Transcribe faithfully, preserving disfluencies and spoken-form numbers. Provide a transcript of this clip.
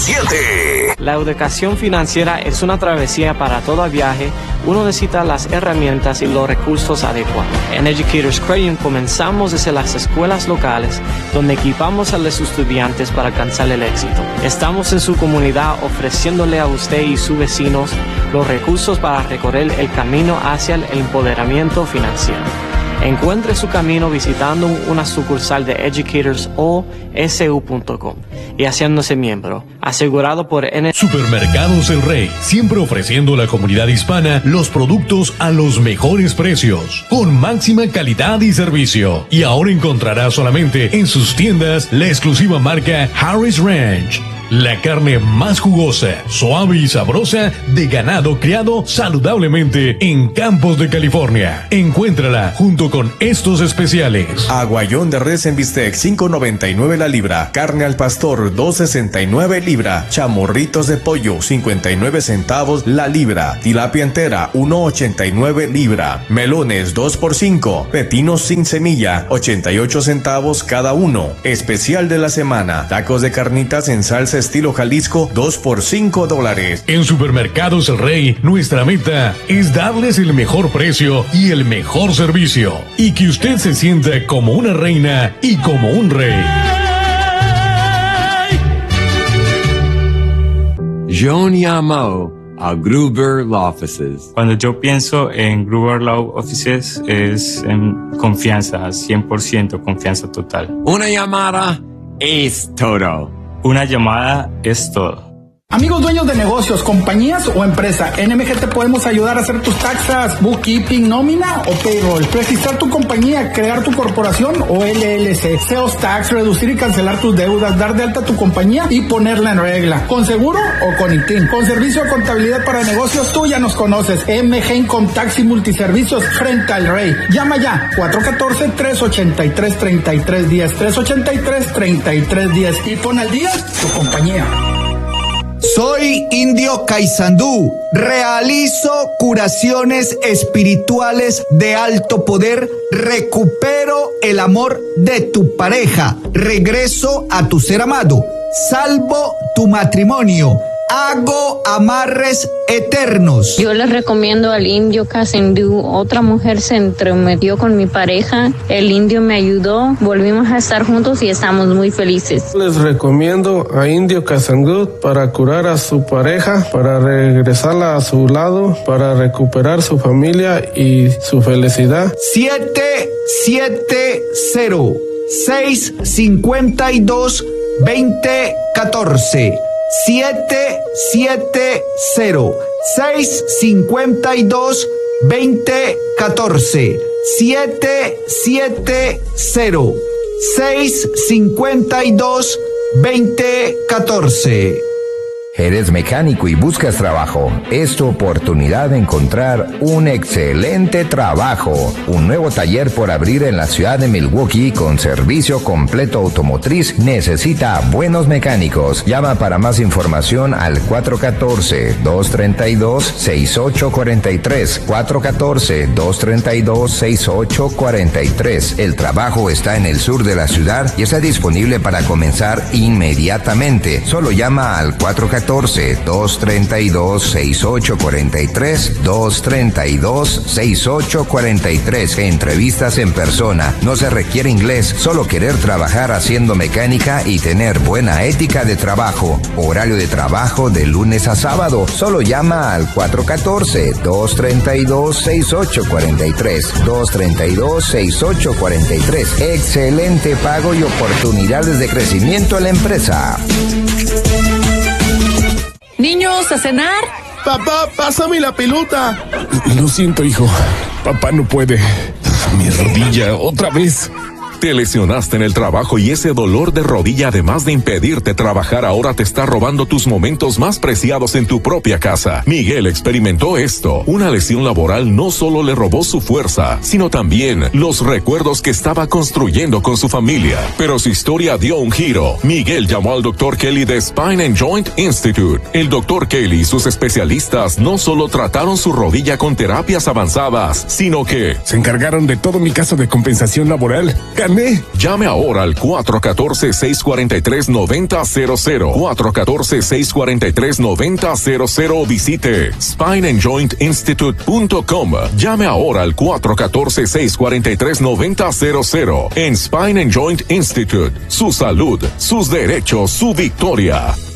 siete. La educación financiera es una travesía para todo viaje. Uno necesita las herramientas y los recursos adecuados. En Educators Credit comenzamos desde las escuelas locales, donde equipamos a los estudiantes para alcanzar el éxito. Estamos en su comunidad ofreciéndole a usted y sus vecinos los recursos para recorrer el camino hacia el empoderamiento financiero. Encuentre su camino visitando una sucursal de Educators O S U punto com y haciéndose miembro, asegurado por N. Supermercados El Rey, siempre ofreciendo a la comunidad hispana los productos a los mejores precios, con máxima calidad y servicio. Y ahora encontrará solamente en sus tiendas la exclusiva marca Harris Ranch. La carne más jugosa, suave y sabrosa de ganado criado saludablemente en Campos de California. Encuéntrala junto con estos especiales. Aguayón de res en bistec cinco noventa y nueve la libra. Carne al pastor dos sesenta y nueve libra. Chamorritos de pollo cincuenta y nueve centavos la libra. Tilapia entera uno ochenta y nueve libra. Melones dos por cinco. Pepinos sin semilla ochenta y ocho centavos cada uno. Especial de la semana. Tacos de carnitas en salsa estilo Jalisco, dos por cinco dólares. En Supermercados El Rey, nuestra meta es darles el mejor precio y el mejor servicio, y que usted se sienta como una reina y como un rey. John llamó a Gruber Law Offices. Cuando yo pienso en Gruber Law Offices es en confianza, cien por ciento confianza total. Una llamada es todo. Una llamada es todo. Amigos dueños de negocios, compañías o empresa, en M G te podemos ayudar a hacer tus taxas, bookkeeping, nómina o payroll, registrar tu compañía, crear tu corporación o L L C, sales tax, reducir y cancelar tus deudas, dar de alta tu compañía y ponerla en regla, con seguro o con I T I N. Con servicio de contabilidad para negocios, tú ya nos conoces. M G Income Tax y Multiservicios frente al Rey. Llama ya, cuatro uno cuatro, tres ocho tres, tres tres uno cero, tres ocho tres, tres tres uno cero y pon al día tu compañía. Soy Indio Caizandú. Realizo curaciones espirituales de alto poder. Recupero el amor de tu pareja. Regreso a tu ser amado. Salvo tu matrimonio. Hago amarres eternos. Yo les recomiendo al Indio Caizandú. Otra mujer se entrometió con mi pareja. El indio me ayudó. Volvimos a estar juntos y estamos muy felices. Les recomiendo a Indio Caizandú para curar a su pareja, para regresarla a su lado, para recuperar su familia y su felicidad. siete siete cero, seis cinco dos, dos cero uno cuatro. siete siete cero, seis cinco dos, dos cero uno cuatro. siete siete cero, seis cinco dos, dos cero uno cuatro. ¿Eres mecánico y buscas trabajo? Es tu oportunidad de encontrar un excelente trabajo. Un nuevo taller por abrir en la ciudad de Milwaukee con servicio completo automotriz necesita buenos mecánicos. Llama para más información al cuatro uno cuatro, dos tres dos, seis ocho cuatro tres. cuatro uno cuatro, dos tres dos, seis ocho cuatro tres. El trabajo está en el sur de la ciudad y está disponible para comenzar inmediatamente. Solo llama al cuatro uno cuatro, dos tres dos, seis ocho cuatro tres, dos tres dos, seis ocho cuatro tres. Entrevistas en persona. No se requiere inglés, solo querer trabajar haciendo mecánica y tener buena ética de trabajo. Horario de trabajo de lunes a sábado. Solo llama al cuatro uno cuatro, dos tres dos, seis ocho cuatro tres, dos tres dos, seis ocho cuatro tres. Excelente pago y oportunidades de crecimiento en la empresa. Niños, ¿a cenar? Papá, pásame la pelota. Lo siento, hijo. Papá no puede. Mi rodilla, otra vez. Te lesionaste en el trabajo y ese dolor de rodilla, además de impedirte trabajar, ahora te está robando tus momentos más preciados en tu propia casa. Miguel experimentó esto. Una lesión laboral no solo le robó su fuerza, sino también los recuerdos que estaba construyendo con su familia. Pero su historia dio un giro. Miguel llamó al doctor Kelly de Spine and Joint Institute. El doctor Kelly y sus especialistas no solo trataron su rodilla con terapias avanzadas, sino que se encargaron de todo mi caso de compensación laboral. gané. Llame ahora al cuatro uno cuatro, seis cuatro tres, nueve cero cero cero. cuatro uno cuatro, seis cuatro tres, nueve cero cero cero o visite spine and joint institute punto com. Llame ahora al cuatro uno cuatro, seis cuatro tres, nueve cero cero. En Spine and Joint Institute, su salud, sus derechos, su victoria.